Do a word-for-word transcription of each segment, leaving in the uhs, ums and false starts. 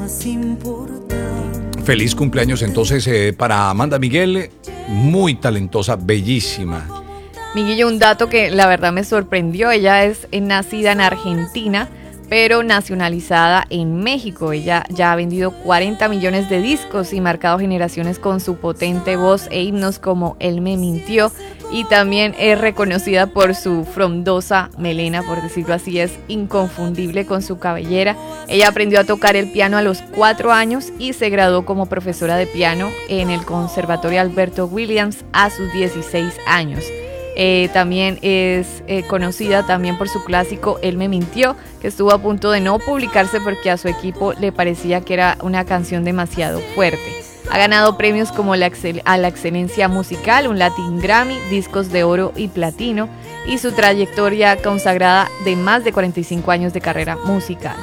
Feliz cumpleaños entonces eh, para Amanda Miguel, muy talentosa, bellísima. Miguillo, un dato que la verdad me sorprendió, ella es nacida en Argentina, pero nacionalizada en México. Ella ya ha vendido cuarenta millones de discos y marcado generaciones con su potente voz e himnos como Él me mintió, y también es reconocida por su frondosa melena, por decirlo así, es inconfundible con su cabellera. Ella aprendió a tocar el piano a los cuatro años y se graduó como profesora de piano en el Conservatorio Alberto Williams a sus dieciséis años. Eh, también es eh, conocida también por su clásico Él me mintió, que estuvo a punto de no publicarse porque a su equipo le parecía que era una canción demasiado fuerte. Ha ganado premios como la excel- a la excelencia musical, un Latin Grammy, discos de oro y platino, y su trayectoria consagrada de más de cuarenta y cinco años de carrera musical.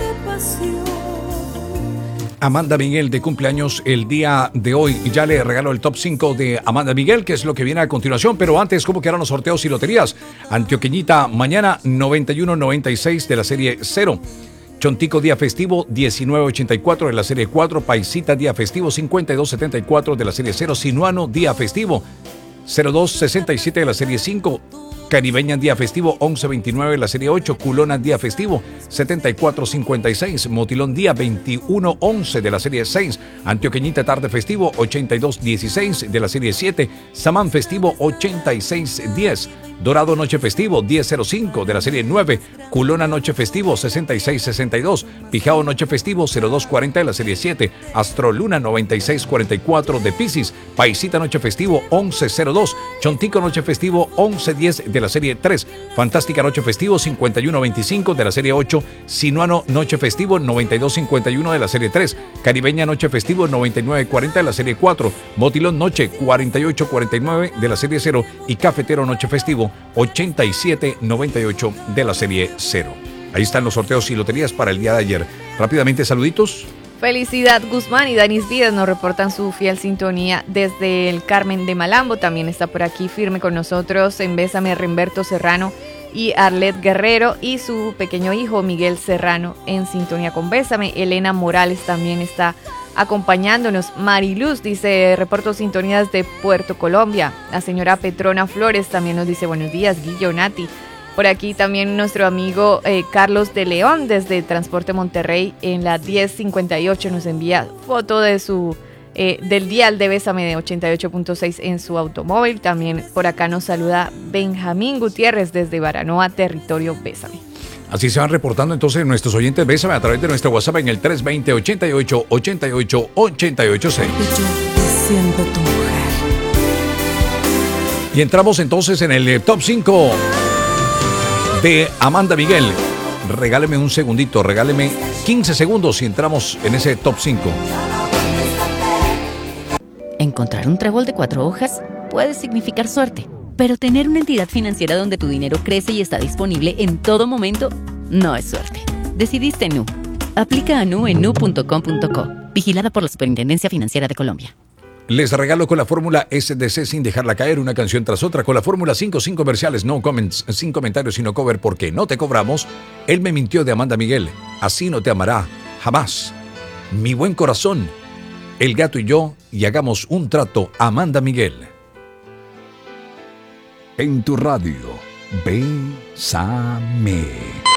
Amanda Miguel de cumpleaños el día de hoy, y ya le regalo el top cinco de Amanda Miguel, que es lo que viene a continuación. Pero antes, ¿cómo quedaron los sorteos y loterías? Antioqueñita mañana noventa y uno noventa y seis de la serie cero. Chontico día festivo diecinueve ochenta y cuatro de la serie cuatro. Paisita día festivo cincuenta y dos setenta y cuatro de la serie cero. Sinuano día festivo cero dos sesenta y siete de la serie cinco. Caribeña día festivo once veintinueve de la serie ocho. Culona día festivo setenta y cuatro cincuenta y seis. Motilón día veintiuno once de la serie seis. Antioqueñita tarde festivo ochenta y dos dieciséis de la serie siete. Samán festivo ochenta y seis diez. Dorado noche festivo diez cero cinco de la serie nueve. Culona noche festivo sesenta y seis sesenta y dos. Pijao noche festivo cero dos cuarenta de la serie siete. Astroluna noventa y seis cuarenta y cuatro de Piscis. Paisita noche festivo once cero dos. Chontico noche festivo once diez de la serie tres. Fantástica noche festivo cincuenta y uno veinticinco de la serie ocho. Sinuano noche festivo noventa y dos cincuenta y uno de la serie tres. Caribeña noche festivo noventa y nueve cuarenta de la serie cuatro. Motilón noche cuarenta y ocho cuarenta y nueve de la serie cero. Y Cafetero noche festivo ochenta y siete noventa y ocho de la serie cero. Ahí están los sorteos y loterías para el día de ayer. Rápidamente, saluditos. Felicidad Guzmán y Danis Díaz nos reportan su fiel sintonía desde el Carmen de Malambo. También está por aquí firme con nosotros en Bésame Rimberto Serrano y Arlet Guerrero, y su pequeño hijo Miguel Serrano en sintonía con Bésame. Elena Morales también está acompañándonos. Mariluz dice, reporto sintonías de Puerto Colombia. La señora Petrona Flores también nos dice buenos días, Guillo, Nati. Por aquí también nuestro amigo eh, Carlos de León desde Transporte Monterrey en la diez cincuenta y ocho nos envía foto de su eh, del dial de Bésame de ochenta y ocho punto seis en su automóvil. También por acá nos saluda Benjamín Gutiérrez desde Baranoa, territorio Bésame. Así se van reportando entonces nuestros oyentes Bésame a través de nuestro WhatsApp en el tres dos cero ochenta y ocho ochenta y ocho ochenta y ocho seis. Siendo tu mujer. Y entramos entonces en el top cinco de Amanda Miguel. Regáleme un segundito, regáleme quince segundos y entramos en ese top cinco. Encontrar un trébol de cuatro hojas puede significar suerte, pero tener una entidad financiera donde tu dinero crece y está disponible en todo momento no es suerte. Decidiste Nu. Aplica a Nu en nu punto com punto co. Vigilada por la Superintendencia Financiera de Colombia. Les regalo con la fórmula S D C sin dejarla caer una canción tras otra. Con la fórmula cinco, sin comerciales, no comments, sin comentarios, sino cover, porque no te cobramos. Él me mintió de Amanda Miguel. Así no te amará, jamás. Mi buen corazón, El gato y yo, y hagamos un trato, Amanda Miguel. En tu radio, Bésame.